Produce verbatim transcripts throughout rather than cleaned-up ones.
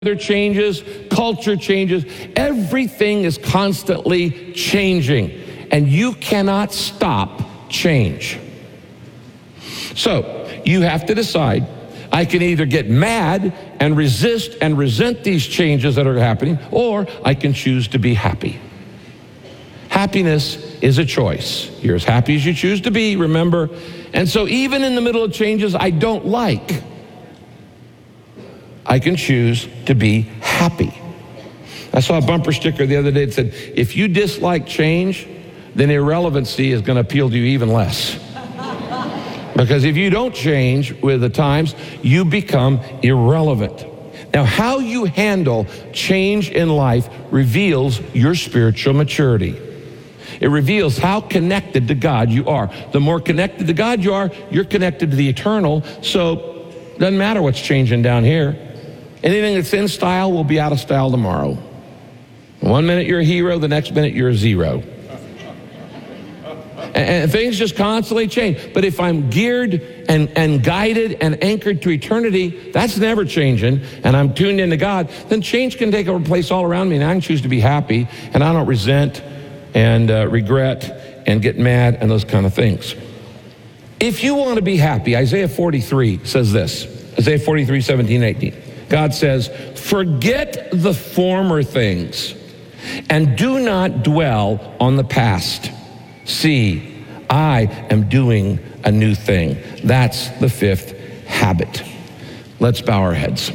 Weather changes, culture changes, everything is constantly changing, and you cannot stop change. So you have to decide, I can either get mad and resist and resent these changes that are happening, or I can choose to be happy. Happiness is a choice. You're as happy as you choose to be, remember? And so even in the middle of changes I don't like, I can choose to be happy. I saw a bumper sticker the other day that said, if you dislike change, then irrelevancy is going to appeal to you even less. Because if you don't change with the times, you become irrelevant. Now, how you handle change in life reveals your spiritual maturity. It reveals how connected to God you are. The more connected to God you are, you're connected to the eternal, so it doesn't matter what's changing down here. Anything that's in style will be out of style tomorrow. One minute you're a hero, the next minute you're a zero. And, and things just constantly change. But if I'm geared and, and guided and anchored to eternity, that's never changing, and I'm tuned into God, then change can take over place all around me, and I can choose to be happy, and I don't resent and uh, regret and get mad and those kind of things. If you want to be happy, Isaiah forty-three says this, Isaiah forty-three, seventeen, eighteen. God says, forget the former things and do not dwell on the past. See, I am doing a new thing. That's the fifth habit. Let's bow our heads.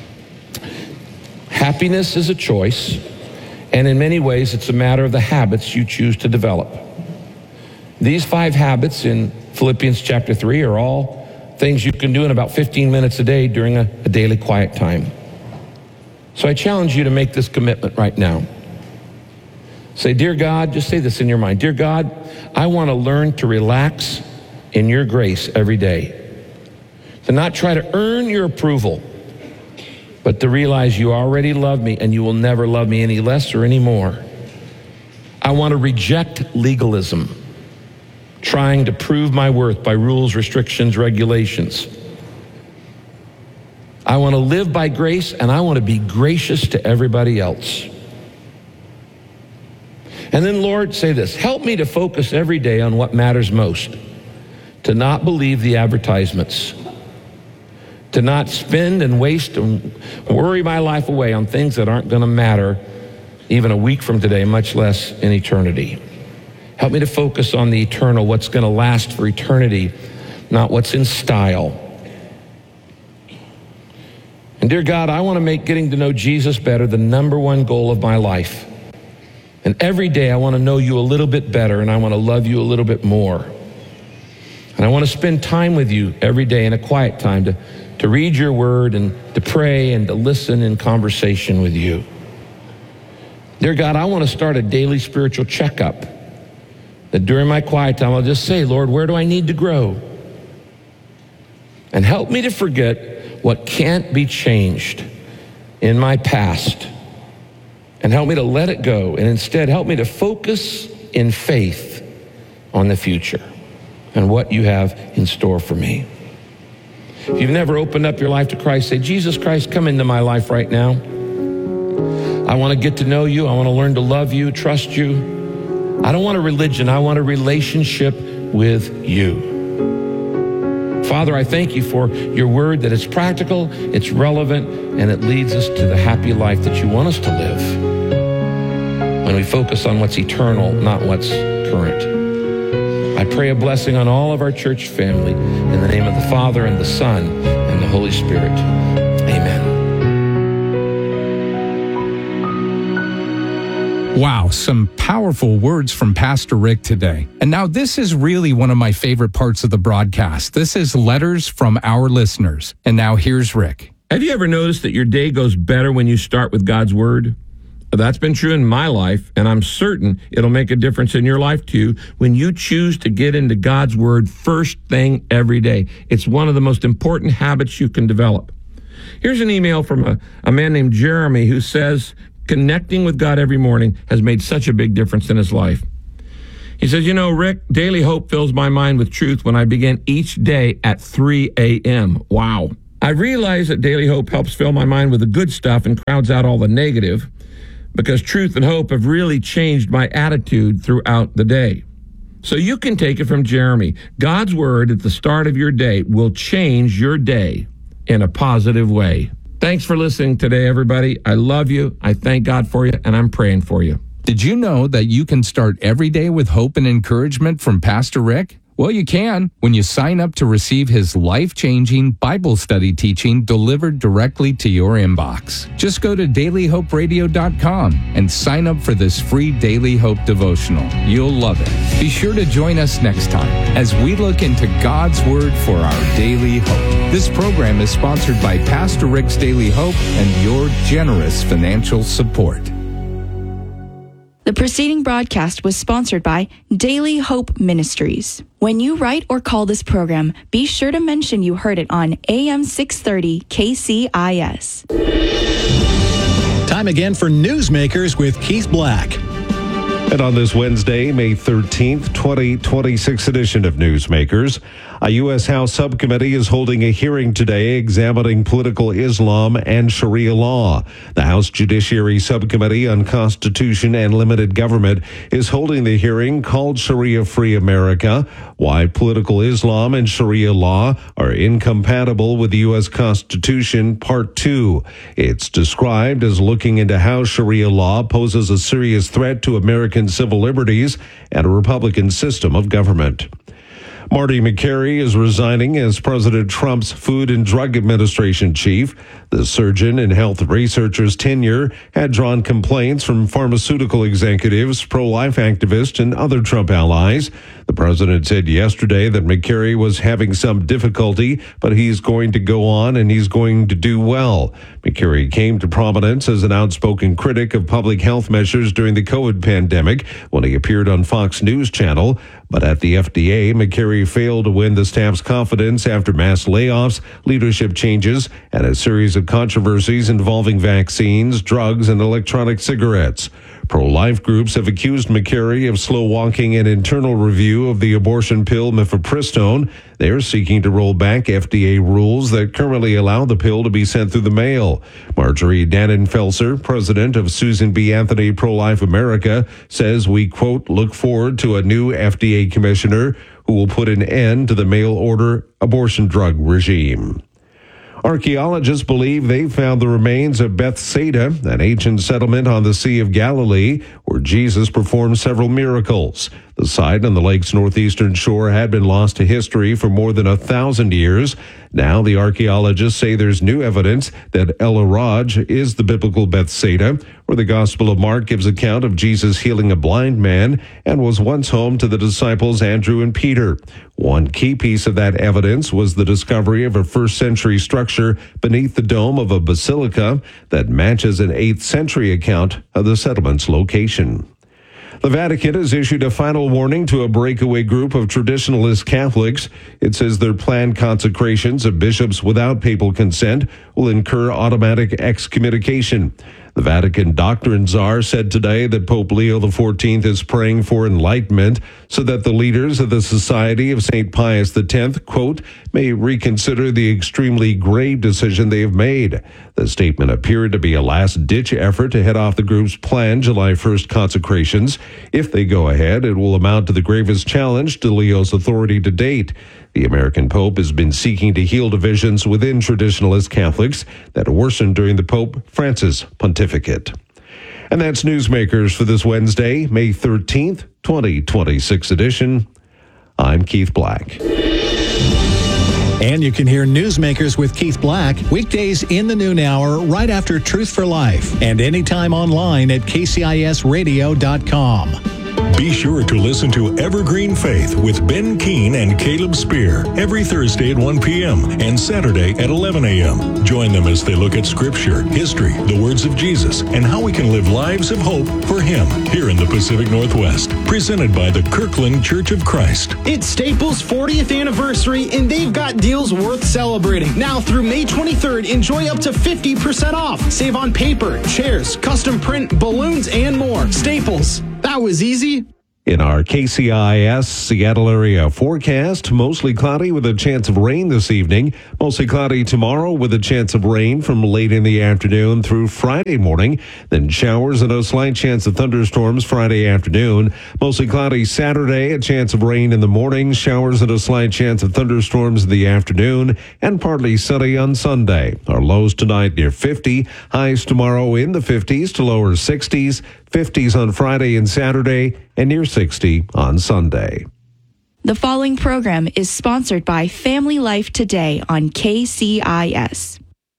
Happiness is a choice, and in many ways it's a matter of the habits you choose to develop. These five habits in Philippians chapter three are all things you can do in about fifteen minutes a day during a, a daily quiet time. So I challenge you to make this commitment right now. Say, dear God, just say this in your mind. Dear God, I want to learn to relax in your grace every day. To not try to earn your approval, but to realize you already love me and you will never love me any less or any more. I want to reject legalism, trying to prove my worth by rules, restrictions, regulations. I want to live by grace, and I want to be gracious to everybody else. And then, Lord, say this, help me to focus every day on what matters most, to not believe the advertisements, to not spend and waste and worry my life away on things that aren't going to matter even a week from today, much less in eternity. Help me to focus on the eternal, what's going to last for eternity, not what's in style. And dear God, I want to make getting to know Jesus better the number one goal of my life. And every day I want to know you a little bit better, and I want to love you a little bit more. And I want to spend time with you every day in a quiet time to, to read your word and to pray and to listen in conversation with you. Dear God, I want to start a daily spiritual checkup. That during my quiet time, I'll just say, Lord, where do I need to grow? And help me to forget what can't be changed in my past. And help me to let it go. And instead, help me to focus in faith on the future and what you have in store for me. If you've never opened up your life to Christ, say, Jesus Christ, come into my life right now. I want to get to know you. I want to learn to love you, trust you. I don't want a religion. I want a relationship with you. Father, I thank you for your word, that it's practical, it's relevant, and it leads us to the happy life that you want us to live when we focus on what's eternal, not what's current. I pray a blessing on all of our church family in the name of the Father and the Son and the Holy Spirit. Amen. Wow, some powerful words from Pastor Rick today. And now this is really one of my favorite parts of the broadcast. This is letters from our listeners. And now here's Rick. Have you ever noticed that your day goes better when you start with God's word? That's been true in my life, and I'm certain it'll make a difference in your life too when you choose to get into God's word first thing every day. It's one of the most important habits you can develop. Here's an email from a, a man named Jeremy who says, connecting with God every morning has made such a big difference in his life. He says, you know, Rick, daily hope fills my mind with truth when I begin each day at three a.m. Wow. I realize that Daily Hope helps fill my mind with the good stuff and crowds out all the negative, because truth and hope have really changed my attitude throughout the day. So you can take it from Jeremy. God's word at the start of your day will change your day in a positive way. Thanks for listening today, everybody. I love you. I thank God for you, and I'm praying for you. Did you know that you can start every day with hope and encouragement from Pastor Rick? Well, you can when you sign up to receive his life-changing Bible study teaching delivered directly to your inbox. Just go to daily hope radio dot com and sign up for this free Daily Hope devotional. You'll love it. Be sure to join us next time as we look into God's Word for our daily hope. This program is sponsored by Pastor Rick's Daily Hope and your generous financial support. The preceding broadcast was sponsored by Daily Hope Ministries. When you write or call this program, be sure to mention you heard it on A M six thirty K C I S. Time again for Newsmakers with Keith Black. And on this Wednesday, May thirteenth, twenty twenty-six edition of Newsmakers, a U S House subcommittee is holding a hearing today examining political Islam and Sharia law. The House Judiciary Subcommittee on Constitution and Limited Government is holding the hearing called Sharia Free America, Why Political Islam and Sharia Law Are Incompatible with the U S Constitution, Part two. It's described as looking into how Sharia law poses a serious threat to American civil liberties and a Republican system of government. Marty Makary is resigning as President Trump's Food and Drug Administration chief. The surgeon and health researcher's tenure had drawn complaints from pharmaceutical executives, pro-life activists, and other Trump allies. The president said yesterday that Makary was having some difficulty, but he's going to go on and he's going to do well. Makary came to prominence as an outspoken critic of public health measures during the COVID pandemic when he appeared on Fox News Channel. But at the F D A, Makary failed to win the staff's confidence after mass layoffs, leadership changes, and a series of controversies involving vaccines, drugs, and electronic cigarettes. Pro-life groups have accused Makary of slow-walking an internal review of the abortion pill mifepristone. They are seeking to roll back F D A rules that currently allow the pill to be sent through the mail. Marjorie Dannenfelser, president of Susan B. Anthony Pro-Life America, says we, quote, look forward to a new F D A commissioner who will put an end to the mail-order abortion drug regime. Archaeologists believe they found the remains of Bethsaida, an ancient settlement on the Sea of Galilee, where Jesus performed several miracles. The site on the lake's northeastern shore had been lost to history for more than a thousand years. Now the archaeologists say there's new evidence that El Araj is the biblical Bethsaida, where the Gospel of Mark gives account of Jesus healing a blind man and was once home to the disciples Andrew and Peter. One key piece of that evidence was the discovery of a first century structure beneath the dome of a basilica that matches an eighth century account of the settlement's location. The Vatican has issued a final warning to a breakaway group of traditionalist Catholics. It says their planned consecrations of bishops without papal consent will incur automatic excommunication. The Vatican doctrine czar said today that Pope Leo the fourteenth is praying for enlightenment so that the leaders of the Society of Saint Pius the tenth, quote, may reconsider the extremely grave decision they have made. The statement appeared to be a last-ditch effort to head off the group's planned July first consecrations. If they go ahead, it will amount to the gravest challenge to Leo's authority to date. The American Pope has been seeking to heal divisions within traditionalist Catholics that worsened during the Pope Francis pontificate. And that's Newsmakers for this Wednesday, May thirteenth, twenty twenty-six edition. I'm Keith Black. And you can hear Newsmakers with Keith Black weekdays in the noon hour right after Truth for Life and anytime online at K C I S radio dot com. Be sure to listen to Evergreen Faith with Ben Keene and Caleb Spear every Thursday at one p.m. and Saturday at eleven a.m. Join them as they look at Scripture, history, the words of Jesus, and how we can live lives of hope for Him here in the Pacific Northwest. Presented by the Kirkland Church of Christ. It's Staples' fortieth anniversary, and they've got deals worth celebrating. Now through May twenty-third, enjoy up to fifty percent off. Save on paper, chairs, custom print, balloons, and more. Staples. That was easy. In our K C I S Seattle area forecast, mostly cloudy with a chance of rain this evening. Mostly cloudy tomorrow with a chance of rain from late in the afternoon through Friday morning. Then showers and a slight chance of thunderstorms Friday afternoon. Mostly cloudy Saturday, a chance of rain in the morning. Showers and a slight chance of thunderstorms in the afternoon. And partly sunny on Sunday. Our lows tonight near fifty. Highs tomorrow in the fifties to lower sixties. fifties on Friday and Saturday, and near sixty on Sunday. The following program is sponsored by Family Life Today on K C I S.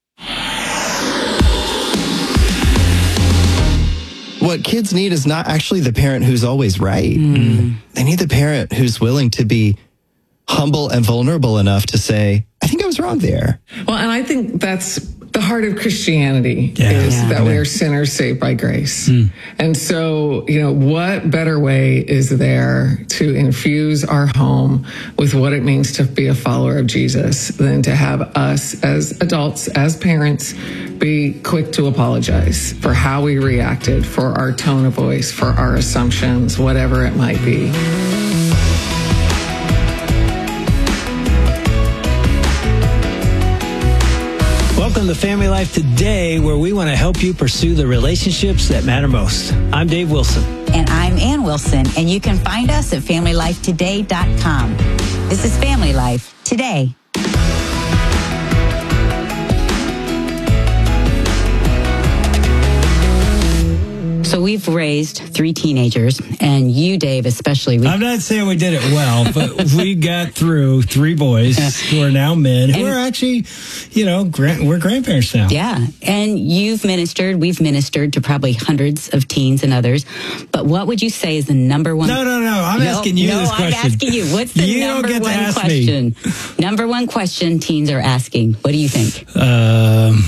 What kids need is not actually the parent who's always right. Mm. They need the parent who's willing to be humble and vulnerable enough to say, I think I was wrong there. Well, and I think that's the heart of Christianity yeah. is yeah. that we are sinners saved by grace. Mm. And so, you know, what better way is there to infuse our home with what it means to be a follower of Jesus than to have us as adults, as parents, be quick to apologize for how we reacted, for our tone of voice, for our assumptions, whatever it might be. Welcome to Family Life Today, where we want to help you pursue the relationships that matter most. I'm Dave Wilson. And I'm Ann Wilson, and you can find us at family life today dot com. This is Family Life Today. So we've raised three teenagers, and you, Dave, especially. I'm not saying we did it well, but we got through three boys who are now men, who and, are actually, you know, grand, we're grandparents now. Yeah, and you've ministered, we've ministered to probably hundreds of teens and others. But what would you say is the number one? No, no, no, I'm no, asking you no, this question. I'm asking you. What's the you number don't get one to ask question? Me. Number one question teens are asking. What do you think? Um...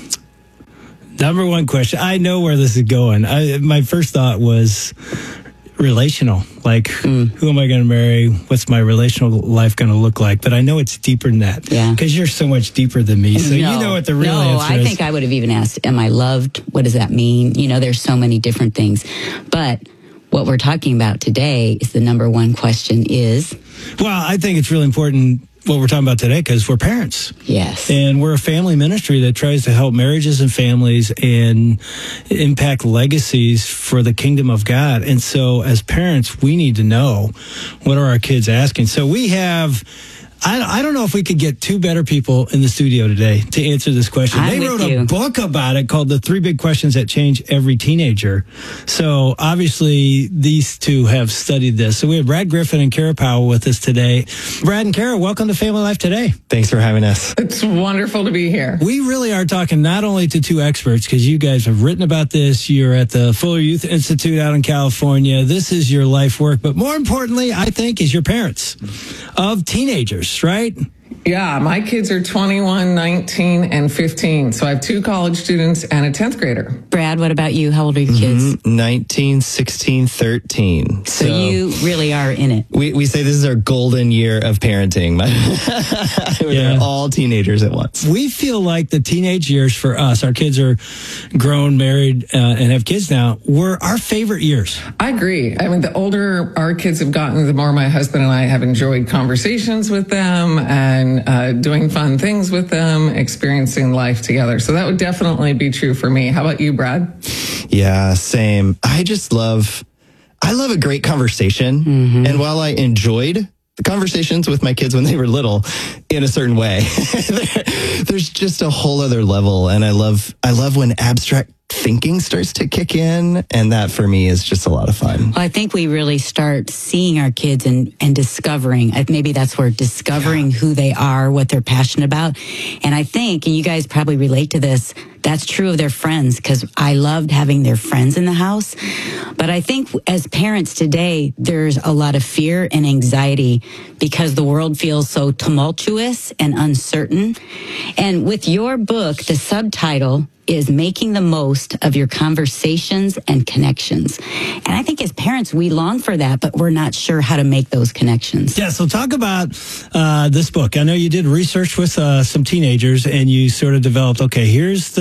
Number one question. I know where this is going. I, my first thought was relational. Like, mm. who am I going to marry? What's my relational life going to look like? But I know it's deeper than that. Yeah. Because you're so much deeper than me. So no, you know what the real no, answer is. I think I would have even asked, am I loved? What does that mean? You know, there's so many different things. But what we're talking about today is the number one question is... Well, I think it's really important what we're talking about today because we're parents. Yes. And we're a family ministry that tries to help marriages and families and impact legacies for the kingdom of God. And so as parents, we need to know what are our kids asking. So we have... I, I don't know if we could get two better people in the studio today to answer this question. I'm they wrote with you. a book about it called The Three Big Questions That Change Every Teenager. So obviously these two have studied this. So we have Brad Griffin and Kara Powell with us today. Brad and Kara, welcome to Family Life Today. Thanks for having us. It's wonderful to be here. We really are talking not only to two experts, because you guys have written about this. You're at the Fuller Youth Institute out in California. This is your life work. But more importantly, I think, is your parents of teenagers. Right? Yeah, my kids are twenty-one, nineteen, and fifteen. So I have two college students and a tenth grader. Brad, what about you? How old are your kids? Mm-hmm. nineteen, sixteen, thirteen. So, so you really are in it. We we say this is our golden year of parenting. They're yeah. all teenagers at once. We feel like the teenage years for us, our kids are grown, married, uh, and have kids now, were our favorite years. I agree. I mean, the older our kids have gotten, the more my husband and I have enjoyed conversations with them and uh, doing fun things with them, experiencing life together. So that would definitely be true for me. How about you, Brad? Yeah, same. I just love, I love a great conversation. Mm-hmm. And while I enjoyed the conversations with my kids when they were little in a certain way, there's just a whole other level. And I love, I love when abstract thinking starts to kick in, and that for me is just a lot of fun. Well, I think we really start seeing our kids and, and discovering, maybe that's where discovering yeah. who they are, what they're passionate about. And I think, and you guys probably relate to this, that's true of their friends, because I loved having their friends in the house. But I think as parents today, there's a lot of fear and anxiety because the world feels so tumultuous and uncertain. And with your book, the subtitle is Making the Most of Your Conversations and Connections. And I think as parents, we long for that, but we're not sure how to make those connections. Yeah, so talk about uh, this book. I know you did research with uh, some teenagers and you sort of developed, okay, here's the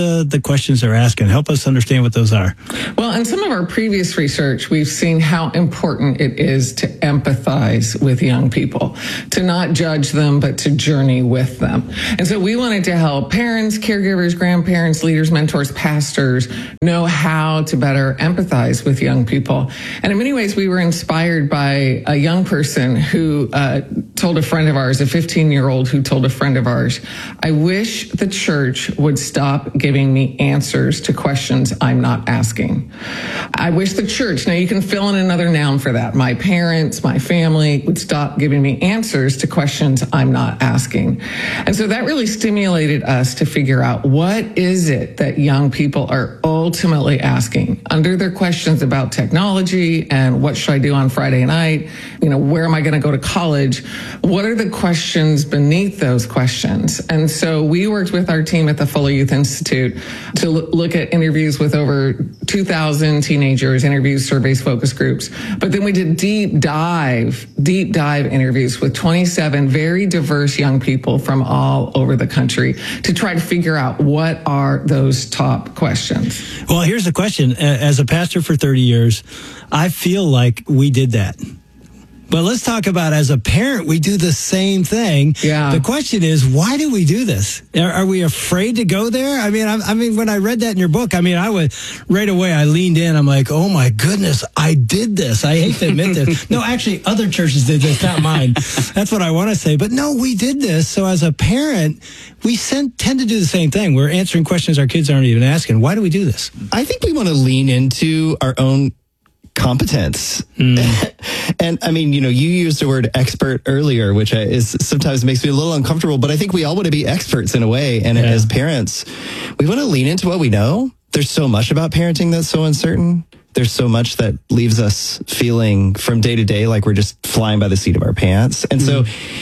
the, the questions they're asking. Help us understand what those are. Well, in some of our previous research, we've seen how important it is to empathize with young people, to not judge them, but to journey with them. And so we wanted to help parents, caregivers, grandparents, leaders, mentors, pastors know how to better empathize with young people. And in many ways, we were inspired by a young person who uh, told a friend of ours, a fifteen-year-old who told a friend of ours, I wish the church would stop giving me answers to questions I'm not asking. I wish the church, now you can fill in another noun for that, my parents, my family, would stop giving me answers to questions I'm not asking. And so that really stimulated us to figure out, what is it that young people are ultimately asking under their questions about technology and what should I do on Friday night? You know, where am I going to go to college? What are the questions beneath those questions? And so we worked with our team at the Fuller Youth Institute to look at interviews with over two thousand teenagers, interviews, surveys, focus groups. But then we did deep dive, deep dive interviews with twenty-seven very diverse young people from all over the country to try to figure out what are those top questions. Well, here's the question. As a pastor for thirty years, I feel like we did that. But let's talk about, as a parent, we do the same thing. Yeah. The question is, why do we do this? Are, are we afraid to go there? I mean, I, I mean, when I read that in your book, I mean, I would right away, I leaned in. I'm like, oh my goodness, I did this. I hate to admit this. No, actually, other churches did this, not mine. That's what I want to say. But no, we did this. So as a parent, we send, tend to do the same thing. We're answering questions our kids aren't even asking. Why do we do this? I think we want to lean into our own competence. Mm. And I mean, you know, you used the word expert earlier, which is sometimes makes me a little uncomfortable, but I think we all want to be experts in a way. And yeah. as parents, we want to lean into what we know. There's so much about parenting that's so uncertain. There's so much that leaves us feeling from day to day like we're just flying by the seat of our pants. And mm. so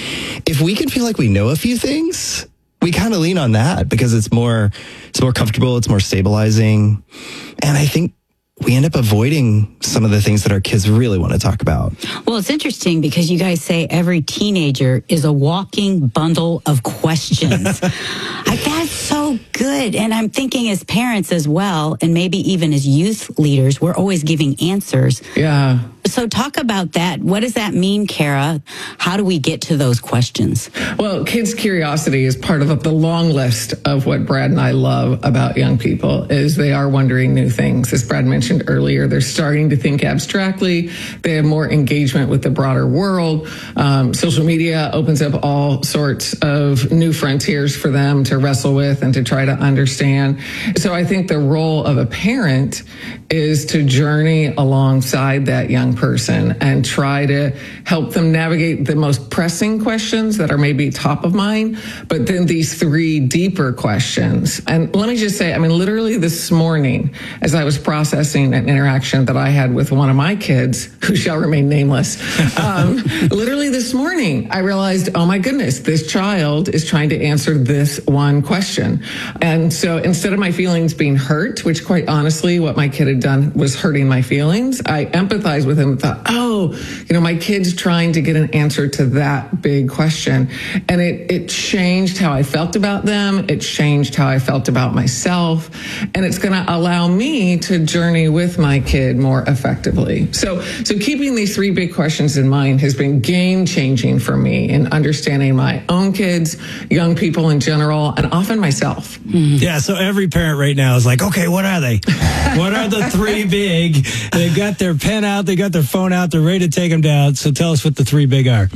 if we can feel like we know a few things, we kind of lean on that because it's more, it's more comfortable. It's more stabilizing. And I think we end up avoiding some of the things that our kids really want to talk about. Well, it's interesting because you guys say every teenager is a walking bundle of questions. I, that's so good. And I'm thinking as parents as well, and maybe even as youth leaders, we're always giving answers. Yeah. So talk about that. What does that mean, Kara? How do we get to those questions? Well, kids' curiosity is part of the long list of what Brad and I love about young people is they are wondering new things. As Brad mentioned earlier, they're starting to think abstractly. They have more engagement with the broader world. Um, social media opens up all sorts of new frontiers for them to wrestle with and to try to understand. So I think the role of a parent is to journey alongside that young person and try to help them navigate the most pressing questions that are maybe top of mind, but then these three deeper questions. And let me just say, I mean, literally this morning, as I was processing an interaction that I had with one of my kids, who shall remain nameless, um, literally this morning, I realized, oh my goodness, this child is trying to answer this one question. And so instead of my feelings being hurt, which quite honestly, what my kid had done was hurting my feelings, I empathized with him and thought, oh, you know, my kid's trying to get an answer to that big question. And it, it changed how I felt about them. It changed how I felt about myself. And it's going to allow me to journey with my kid more effectively. So, so keeping these three big questions in mind has been game changing for me in understanding my own kids, young people in general, and often myself. Mm-hmm. Yeah. So every parent right now is like, okay, what are they? What are the three big? They've got their pen out. They got their phone out. They're ready to take them down. So tell us what the three big are.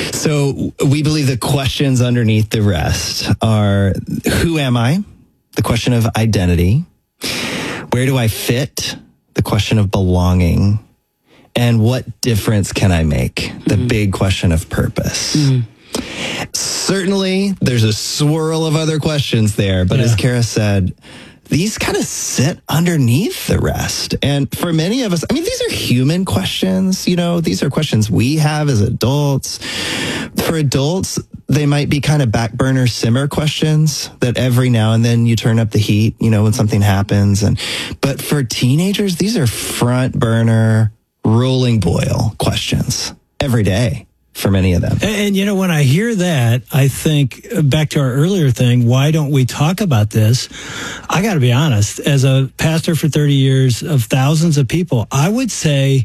So we believe the questions underneath the rest are, who am I? The question of identity. Where do I fit? The question of belonging. And what difference can I make? The mm-hmm. big question of purpose. Mm-hmm. Certainly, there's a swirl of other questions there. But yeah. as Kara said, these kind of sit underneath the rest. And for many of us, I mean, these are human questions. You know, these are questions we have as adults. For adults, they might be kind of back burner simmer questions that every now and then you turn up the heat, you know, when something happens. And but for teenagers, these are front burner, rolling boil questions every day. for many of them. And, and, you know, when I hear that, I think back to our earlier thing, why don't we talk about this? I got to be honest, as a pastor for thirty years of thousands of people, I would say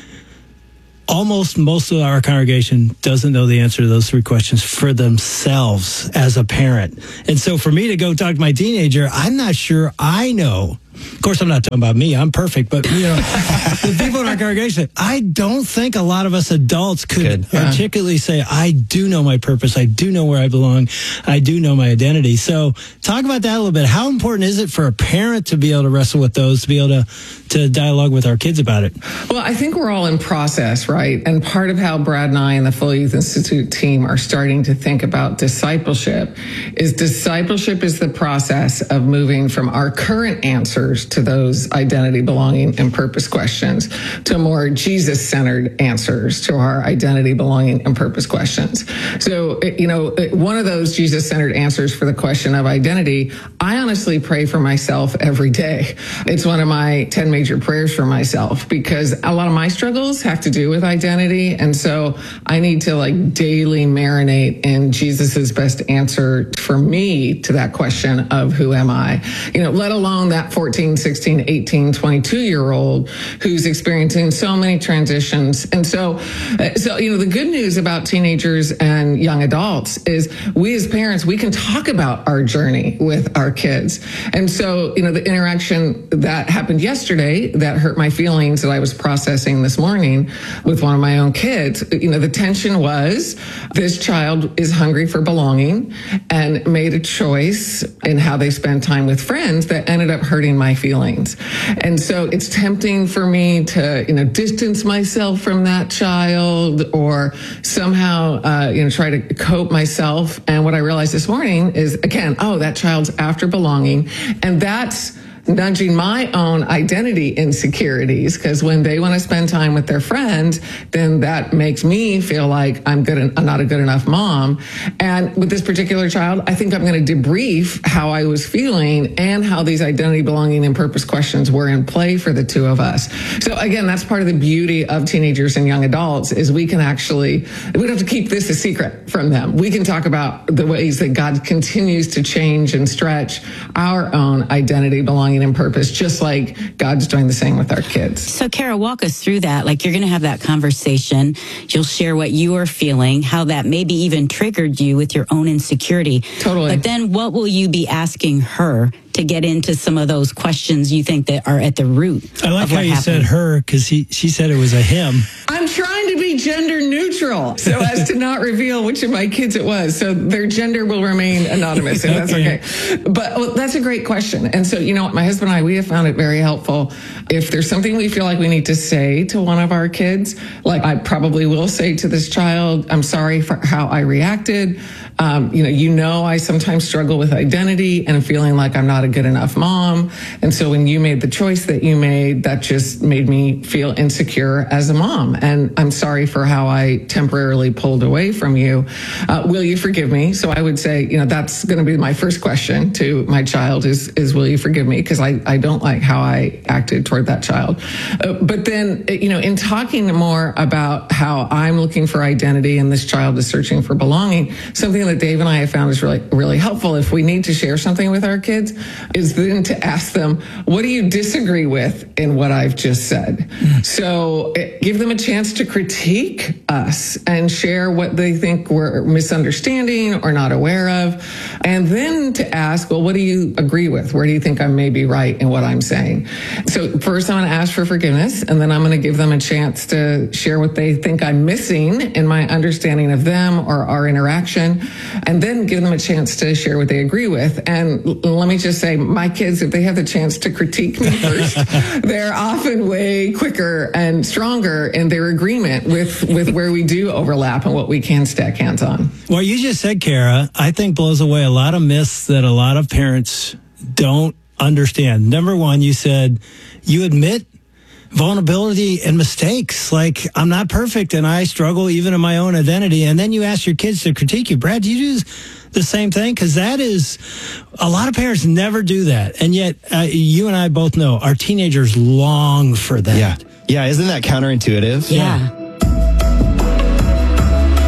almost most of our congregation doesn't know the answer to those three questions for themselves as a parent. And so for me to go talk to my teenager, I'm not sure I know. Of course, I'm not talking about me. I'm perfect. But, you know, the people in our congregation, I don't think a lot of us adults could Good. Yeah. articulately say, I do know my purpose. I do know where I belong. I do know my identity. So talk about that a little bit. How important is it for a parent to be able to wrestle with those, to be able to, to dialogue with our kids about it? Well, I think we're all in process, right? And part of how Brad and I and the Full Youth Institute team are starting to think about discipleship is discipleship is the process of moving from our current answers to those identity, belonging, and purpose questions to more Jesus-centered answers to our identity, belonging, and purpose questions. So, you know, one of those Jesus-centered answers for the question of identity, I honestly pray for myself every day. It's one of my ten major prayers for myself because a lot of my struggles have to do with identity. And so I need to like daily marinate in Jesus's best answer for me to that question of who am I? You know, let alone that fourteen, sixteen, eighteen, twenty-two year old who's experiencing so many transitions. And so, so, you know, the good news about teenagers and young adults is we as parents, we can talk about our journey with our kids. And so, you know, the interaction that happened yesterday that hurt my feelings that I was processing this morning with one of my own kids, you know, the tension was this child is hungry for belonging and made a choice in how they spend time with friends that ended up hurting my feelings. And so it's tempting for me to, you know, distance myself from that child or somehow, uh, you know, try to cope myself. And what I realized this morning is, again, oh, that child's after belonging. And that's nudging my own identity insecurities, because when they want to spend time with their friends, then that makes me feel like I'm good, I'm not a good enough mom. And with this particular child, I think I'm going to debrief how I was feeling and how these identity, belonging, and purpose questions were in play for the two of us. So again, that's part of the beauty of teenagers and young adults is we can actually, we don't have to keep this a secret from them. We can talk about the ways that God continues to change and stretch our own identity, belonging, and purpose, just like God's doing the same with our kids. So, Kara, walk us through that. Like, you're going to have that conversation. You'll share what you are feeling, how that maybe even triggered you with your own insecurity. Totally. But then what will you be asking her to get into some of those questions you think that are at the root? I like of how what you happened? said her, because he she said it was a him. I'm trying to be gender neutral so as to not reveal which of my kids it was. So their gender will remain anonymous, if that's okay. But well, that's a great question. And so, you know, my husband and I, we have found it very helpful. If there's something we feel like we need to say to one of our kids, like I probably will say to this child, I'm sorry for how I reacted. Um, you know, you know, I sometimes struggle with identity and feeling like I'm not a good enough mom. And so when you made the choice that you made, that just made me feel insecure as a mom. And I'm sorry for how I temporarily pulled away from you. Uh, will you forgive me? So I would say, you know, that's going to be my first question to my child is, is will you forgive me? Because I, I don't like how I acted toward that child. Uh, but then, you know, in talking more about how I'm looking for identity and this child is searching for belonging, something that Dave and I have found is really, really helpful if we need to share something with our kids is then to ask them, what do you disagree with in what I've just said? Mm. So it, give them a chance to critique us and share what they think we're misunderstanding or not aware of. And then to ask, well, what do you agree with? Where do you think I may be right in what I'm saying? So first I'm going to ask for forgiveness, and then I'm going to give them a chance to share what they think I'm missing in my understanding of them or our interaction, and then give them a chance to share what they agree with. And l- let me just say, my kids, if they have the chance to critique me first, they're often way quicker and stronger in their agreement with, with where we do overlap and what we can stack hands on. What you just said, Kara, I think blows away a lot of myths that a lot of parents don't understand. Number one, you said you admit vulnerability and mistakes. Like, I'm not perfect and I struggle even in my own identity. And then you ask your kids to critique you. Brad, do you do the same thing? Because that is, a lot of parents never do that. And yet, uh, you and I both know our teenagers long for that. Yeah. Yeah. Isn't that counterintuitive? Yeah.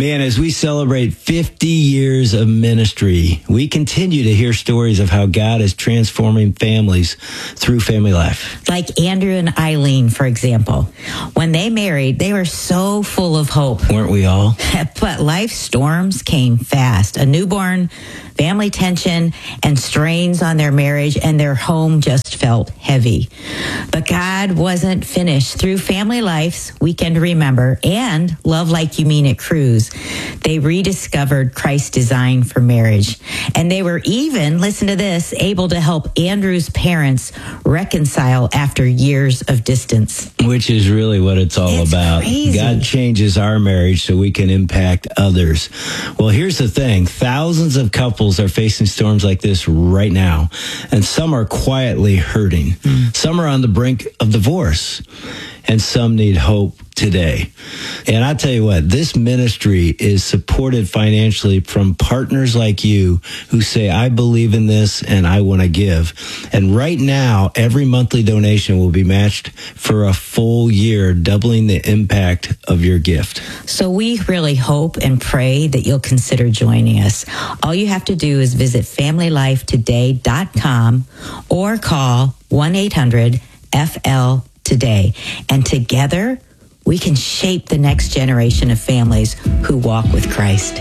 Man, as we celebrate fifty years of ministry, we continue to hear stories of how God is transforming families through Family Life. Like Andrew and Eileen, for example. When they married, they were so full of hope. Weren't we all? But life storms came fast. A newborn, family tension, and strains on their marriage, and their home just felt heavy. But God wasn't finished. Through Family Life's Weekend to Remember and Love Like You Mean It Cruise, they rediscovered Christ's design for marriage. And they were even, listen to this, able to help Andrew's parents reconcile after years of distance. Which is really what it's all It's about. crazy. God changes our marriage so we can impact others. Well, here's the thing. Thousands of couples are facing storms like this right now, and some are quietly hurting. Mm. Some are on the brink of divorce, and some need hope today. And I tell you what, this ministry is supported financially from partners like you who say, I believe in this and I want to give. And right now, every monthly donation will be matched for a full year, doubling the impact of your gift. So we really hope and pray that you'll consider joining us. All you have to do is visit family life today dot com or call one eight hundred F L today. And together, we can shape the next generation of families who walk with Christ.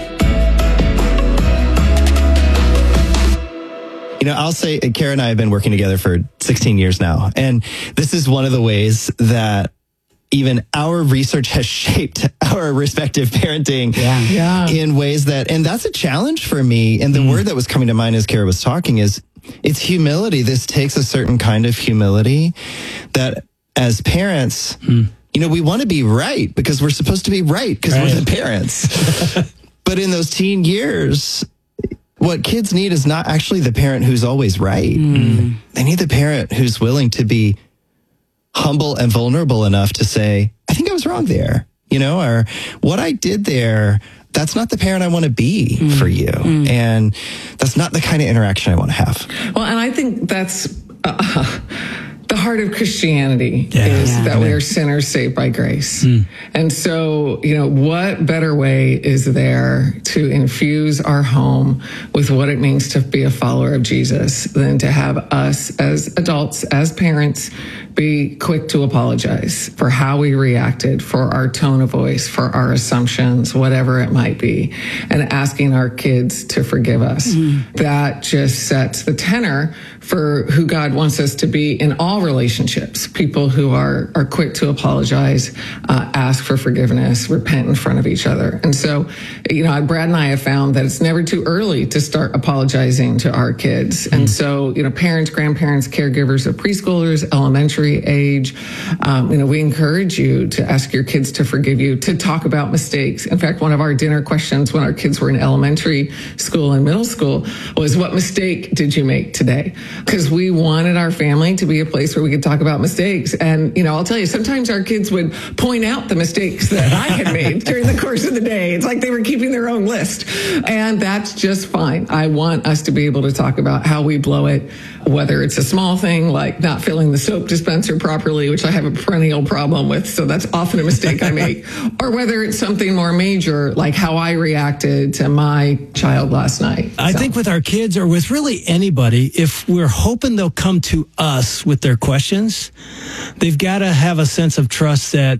You know, I'll say, Kara and I have been working together for sixteen years now. And this is one of the ways that even our research has shaped our respective parenting Yeah. Yeah. in ways that, and that's a challenge for me. And the mm. word that was coming to mind as Kara was talking is, it's humility. This takes a certain kind of humility that as parents, mm. you know, we want to be right because we're supposed to be right because Right. we're the parents. But in those teen years, what kids need is not actually the parent who's always right. Mm. They need the parent who's willing to be humble and vulnerable enough to say, I think I was wrong there, you know, or what I did there, that's not the parent I want to be mm. for you. Mm. And that's not the kind of interaction I want to have. Well, and I think that's uh, the heart of Christianity Yeah. is Yeah. that we are sinners saved by grace. Mm. And so, you know, what better way is there to infuse our home with what it means to be a follower of Jesus than to have us as adults, as parents, be quick to apologize for how we reacted, for our tone of voice, for our assumptions, whatever it might be, and asking our kids to forgive us. Mm-hmm. That just sets the tenor for who God wants us to be in all relationships. People who are, are quick to apologize, uh, ask for forgiveness, repent in front of each other. And so, you know, Brad and I have found that it's never too early to start apologizing to our kids. Mm-hmm. And so, you know, parents, grandparents, caregivers of preschoolers, elementary age, um, you know, we encourage you to ask your kids to forgive you, to talk about mistakes. In fact, one of our dinner questions when our kids were in elementary school and middle school was, what mistake did you make today? Because we wanted our family to be a place where we could talk about mistakes. And, you know, I'll tell you, sometimes our kids would point out the mistakes that I had made during the course of the day. It's like they were keeping their own list. And that's just fine. I want us to be able to talk about how we blow it, whether it's a small thing like not filling the soap dispenser properly, which I have a perennial problem with, so that's often a mistake I make, or whether it's something more major like how I reacted to my child last night. I So. think with our kids or with really anybody, if we're hoping they'll come to us with their questions, they've got to have a sense of trust that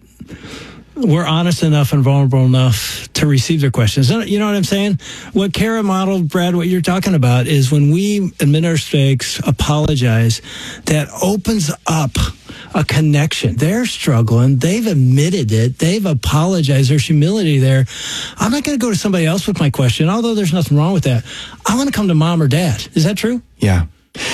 we're honest enough and vulnerable enough to receive their questions. You know what I'm saying? What Kara modeled, Brad, what you're talking about is when we admit our mistakes, apologize, that opens up a connection. They're struggling. They've admitted it. They've apologized. There's humility there. I'm not going to go to somebody else with my question, although there's nothing wrong with that. I want to come to mom or dad. Is that true? Yeah.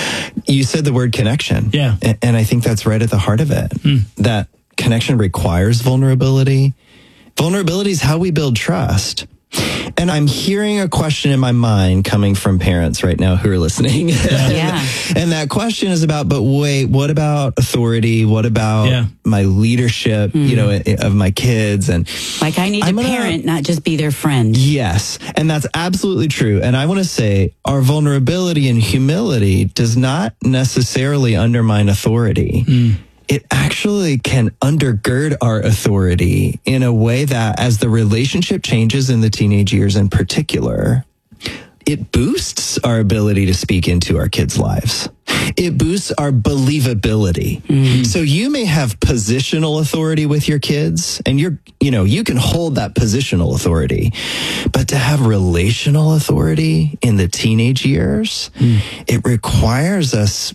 You said the word connection. Yeah. And, and I think that's right at the heart of it. Mm. That connection requires vulnerability. Vulnerability is how we build trust. And I'm hearing a question in my mind coming from parents right now who are listening. Yeah. And that question is about, but wait, what about authority? What about yeah. my leadership, mm. you know, of my kids? And like I need I'm a gonna, parent, not just be their friend. Yes. And that's absolutely true. And I want to say our vulnerability and humility does not necessarily undermine authority. Mm. it actually can undergird our authority in a way that as the relationship changes in the teenage years in particular, it boosts our ability to speak into our kids' lives. It boosts our believability. Mm-hmm. So you may have positional authority with your kids, and you're, you know, you can hold that positional authority, but to have relational authority in the teenage years, mm. it requires us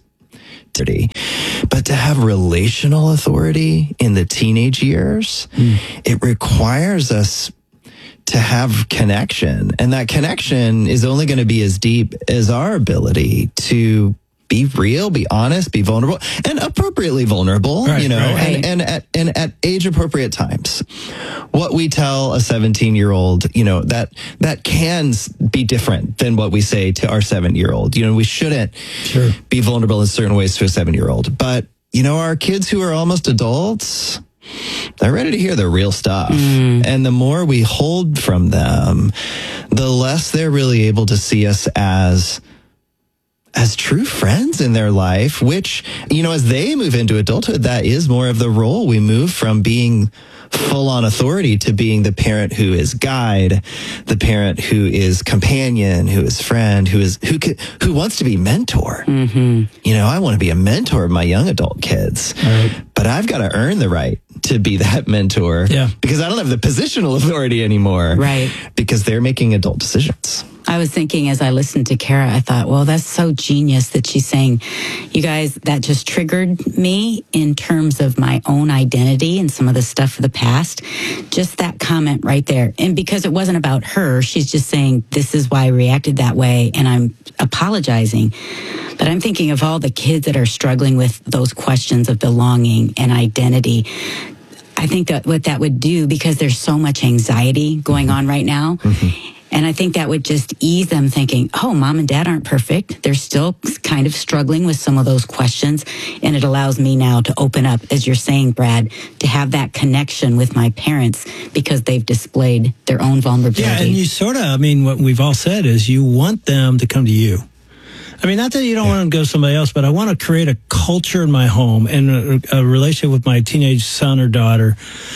But to have relational authority in the teenage years, mm. it requires us to have connection. And that connection is only going to be as deep as our ability to be real, be honest, be vulnerable, and appropriately vulnerable, right, you know, right. and, and at and at age appropriate times. What we tell a seventeen year old, you know, that that can be different than what we say to our seven year old. You know, we shouldn't sure. be vulnerable in certain ways to a seven year old. But, you know, our kids who are almost adults, they're ready to hear the real stuff. Mm. And the more we hold from them, the less they're really able to see us as as true friends in their life, which, you know, as they move into adulthood, that is more of the role. We move from being full on authority to being the parent who is guide, the parent who is companion, who is friend, who is, who can, who wants to be mentor. Mm-hmm. You know, I want to be a mentor of my young adult kids, right. but I've got to earn the right to be that mentor yeah. because I don't have the positional authority anymore. Right. Because they're making adult decisions. I was thinking as I listened to Kara, I thought, well, that's so genius that she's saying, you guys, that just triggered me in terms of my own identity and some of the stuff of the past. Just that comment right there. And because it wasn't about her, she's just saying, this is why I reacted that way. And I'm apologizing. But I'm thinking of all the kids that are struggling with those questions of belonging and identity. I think that what that would do, because there's so much anxiety going on right now, mm-hmm. and I think that would just ease them thinking, oh, mom and dad aren't perfect. They're still kind of struggling with some of those questions. And it allows me now to open up, as you're saying, Brad, to have that connection with my parents because they've displayed their own vulnerability. Yeah, and you sort of, I mean, what we've all said is you want them to come to you. I mean, not that you don't yeah. want them to go to somebody else, but I want to create a culture in my home and a, a relationship with my teenage son or daughter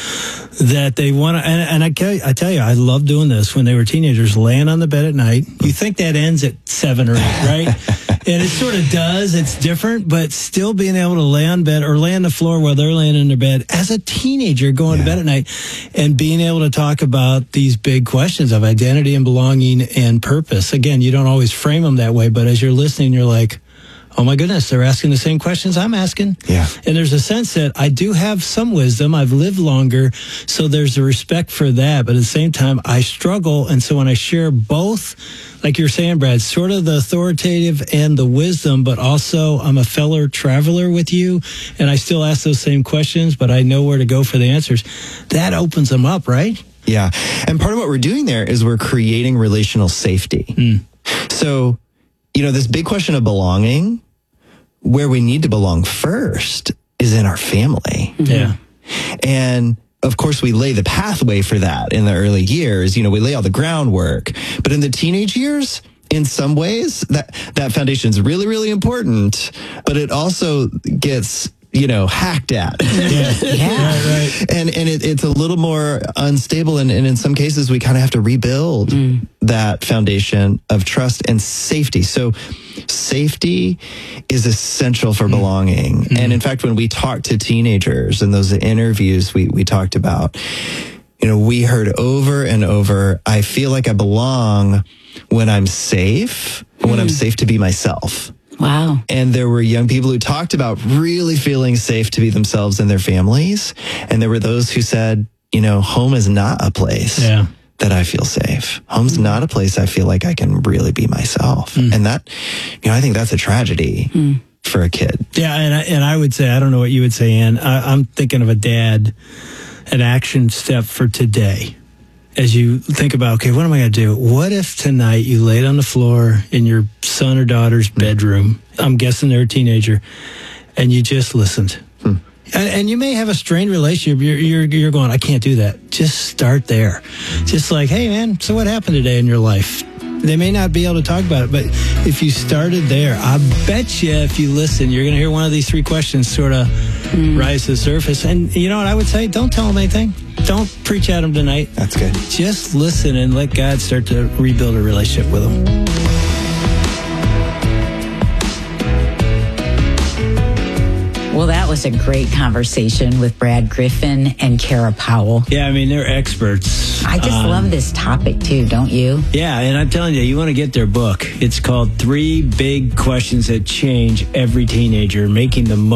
that they want to, and, and I, tell you, I tell you, I love doing this when they were teenagers, laying on the bed at night. You think that ends at seven or eight, right? And it sort of does. It's different, but still being able to lay on bed or lay on the floor while they're laying in their bed as a teenager going yeah. to bed at night and being able to talk about these big questions of identity and belonging and purpose. Again, you don't always frame them that way, but as you're listening, you're like, oh my goodness, they're asking the same questions I'm asking. Yeah. And there's a sense that I do have some wisdom. I've lived longer. So there's a respect for that. But at the same time, I struggle. And so when I share both, like you're saying, Brad, sort of the authoritative and the wisdom, but also I'm a fellow traveler with you. And I still ask those same questions, but I know where to go for the answers. That opens them up, right? Yeah. And part of what we're doing there is we're creating relational safety. Mm. So, you know, this big question of belonging, where we need to belong first is in our family. Yeah. And of course, we lay the pathway for that in the early years. You know, we lay all the groundwork. But in the teenage years, in some ways, that, that foundation is really, really important. But it also gets, you know, hacked at. Yeah. yeah. Right, right. And and it, it's a little more unstable. And, and in some cases, we kind of have to rebuild mm. that foundation of trust and safety. So safety is essential for belonging. Mm. And in fact, when we talk to teenagers in those interviews we, we talked about, you know, we heard over and over, I feel like I belong when I'm safe, mm. when I'm safe to be myself. Wow. And there were young people who talked about really feeling safe to be themselves and their families. And there were those who said, you know, home is not a place yeah. that I feel safe. Home's mm. not a place I feel like I can really be myself. Mm. And that, you know, I think that's a tragedy mm. for a kid. Yeah. And I, and I would say, I don't know what you would say, Ann. I, I'm thinking of a dad, an action step for today. As you think about, okay, what am I going to do? What if tonight you laid on the floor in your son or daughter's bedroom? I'm guessing they're a teenager, and you just listened. Hmm. And, and you may have a strained relationship. You're, you're, you're going, I can't do that. Just start there. Just like, hey, man, so what happened today in your life? They may not be able to talk about it, but if you started there, I bet you if you listen, you're going to hear one of these three questions sort of mm. rise to the surface. And you know what I would say? Don't tell them anything. Don't preach at them tonight. That's good. Just listen and let God start to rebuild a relationship with them. Well, that was a great conversation with Brad Griffin and Kara Powell. Yeah, I mean, they're experts. I just um, love this topic, too, don't you? Yeah, and I'm telling you, you want to get their book. It's called Three Big Questions That Change Every Teenager, Making the Most